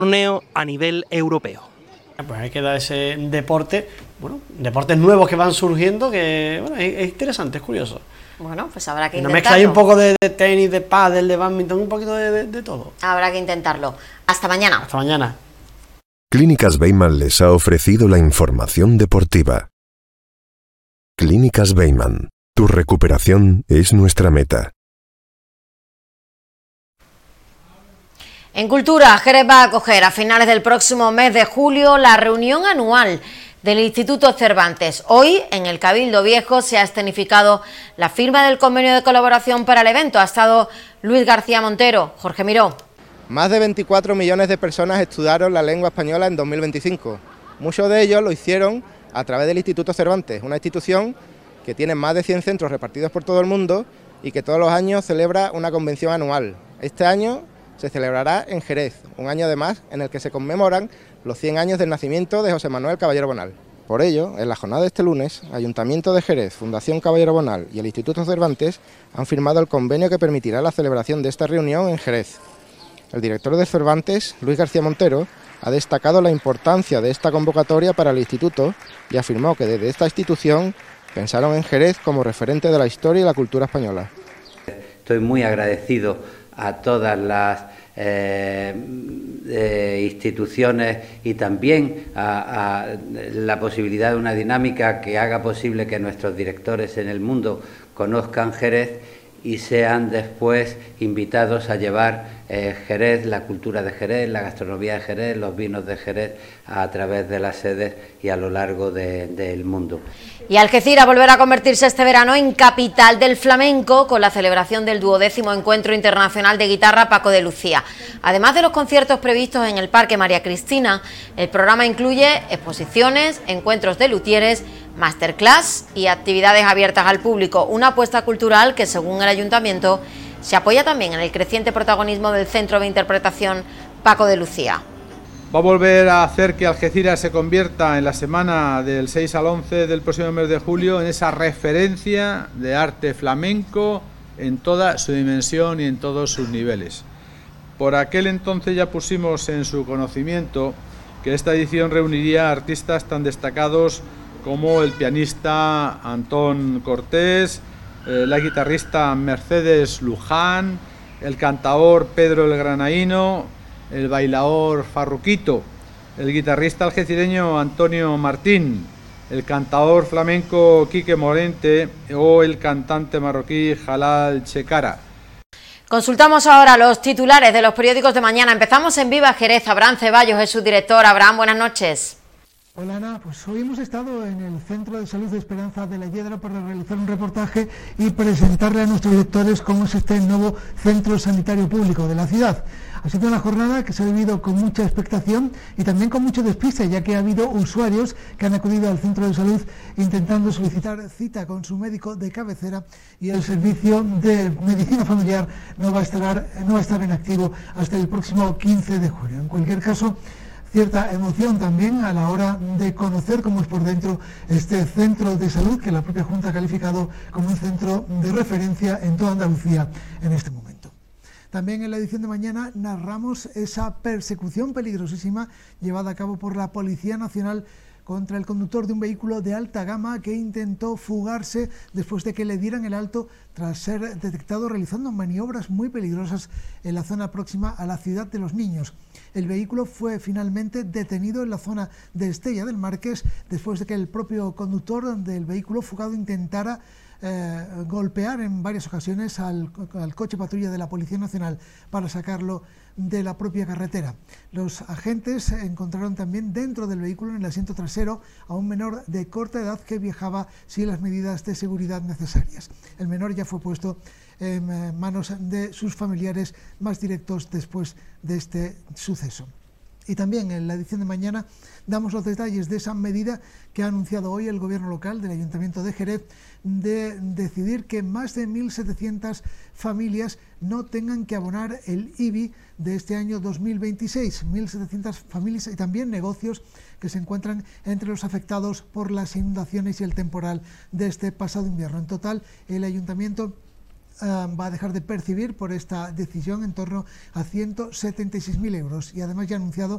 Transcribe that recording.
torneo a nivel europeo. Pues ahí queda ese deporte, bueno, deportes nuevos que van surgiendo, que bueno, es interesante, es curioso. Bueno, pues habrá que una intentarlo. mezcla hay un poco de tenis, de pádel, de bádminton, un poquito de todo. Habrá que intentarlo. Hasta mañana. Hasta mañana. Clínicas Beiman les ha ofrecido la información deportiva. Clínicas Beiman, tu recuperación es nuestra meta. En Cultura, Jerez va a acoger a finales del próximo mes de julio la reunión anual del Instituto Cervantes. Hoy, en el Cabildo Viejo, se ha escenificado la firma del convenio de colaboración para el evento. Ha estado Luis García Montero. Jorge Miró. Más de 24 millones de personas estudiaron la lengua española en 2025. Muchos de ellos lo hicieron a través del Instituto Cervantes, una institución que tiene más de 100 centros repartidos por todo el mundo y que todos los años celebra una convención anual. Este año se celebrará en Jerez, un año además en el que se conmemoran los 100 años del nacimiento de José Manuel Caballero Bonal. Por ello, en la jornada de este lunes, Ayuntamiento de Jerez, Fundación Caballero Bonal y el Instituto Cervantes han firmado el convenio que permitirá la celebración de esta reunión en Jerez. El director de Cervantes, Luis García Montero, ha destacado la importancia de esta convocatoria para el Instituto y afirmó que desde esta institución pensaron en Jerez como referente de la historia y la cultura española. Estoy muy agradecido a todas las instituciones y también a la posibilidad de una dinámica que haga posible que nuestros directores en el mundo conozcan Jerez y sean después invitados a llevar Jerez, la cultura de Jerez, la gastronomía de Jerez, los vinos de Jerez a través de las sedes y a lo largo del mundo. Y Algeciras volverá a convertirse este verano en capital del flamenco con la celebración del 12º Encuentro Internacional de Guitarra Paco de Lucía. Además de los conciertos previstos en el Parque María Cristina, el programa incluye exposiciones, encuentros de luthieres, masterclass y actividades abiertas al público, una apuesta cultural que, según el Ayuntamiento, se apoya también en el creciente protagonismo del Centro de Interpretación Paco de Lucía. Va a volver a hacer que Algeciras se convierta en la semana del 6 al 11 del próximo mes de julio en esa referencia de arte flamenco en toda su dimensión y en todos sus niveles. Por aquel entonces ya pusimos en su conocimiento que esta edición reuniría a artistas tan destacados como el pianista Antón Cortés, la guitarrista Mercedes Luján, el cantaor Pedro el Granaíno, el bailaor Farruquito, el guitarrista algecireño Antonio Martín, el cantaor flamenco Quique Morente o el cantante marroquí Jalal Checara. Consultamos ahora los titulares de los periódicos de mañana. Empezamos en Viva Jerez. Abraham Ceballos es su director. Abraham, buenas noches. Hola Ana, pues hoy hemos estado en el Centro de Salud de Esperanza de la Hiedra para realizar un reportaje y presentarle a nuestros lectores cómo es este nuevo centro sanitario público de la ciudad. Ha sido una jornada que se ha vivido con mucha expectación y también con mucho despiste, ya que ha habido usuarios que han acudido al centro de salud intentando solicitar cita con su médico de cabecera y el servicio de medicina familiar no va a estar en activo hasta el próximo 15 de julio. En cualquier caso, cierta emoción también a la hora de conocer cómo es por dentro este centro de salud que la propia Junta ha calificado como un centro de referencia en toda Andalucía en este momento. También en la edición de mañana narramos esa persecución peligrosísima llevada a cabo por la Policía Nacional contra el conductor de un vehículo de alta gama que intentó fugarse después de que le dieran el alto tras ser detectado realizando maniobras muy peligrosas en la zona próxima a la Ciudad de los Niños. El vehículo fue finalmente detenido en la zona de Estella del Marqués después de que el propio conductor del vehículo fugado intentara golpear en varias ocasiones al coche patrulla de la Policía Nacional para sacarlo de la propia carretera. Los agentes encontraron también dentro del vehículo, en el asiento trasero, a un menor de corta edad que viajaba sin las medidas de seguridad necesarias. El menor ya fue puesto en manos de sus familiares más directos después de este suceso. Y también en la edición de mañana damos los detalles de esa medida que ha anunciado hoy el gobierno local del Ayuntamiento de Jerez de decidir que más de 1.700 familias no tengan que abonar el IBI de este año 2026. 1.700 familias y también negocios que se encuentran entre los afectados por las inundaciones y el temporal de este pasado invierno. En total, el Ayuntamiento va a dejar de percibir por esta decisión en torno a 176.000 euros y además ya ha anunciado